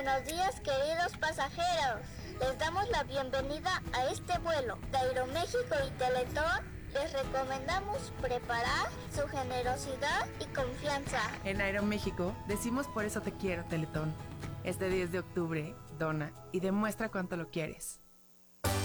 Buenos días, queridos pasajeros. Les damos la bienvenida a este vuelo de Aeroméxico y Teletón. Les recomendamos preparar su generosidad y confianza. En Aeroméxico decimos por eso te quiero, Teletón. Este 10 de octubre, dona y demuestra cuánto lo quieres.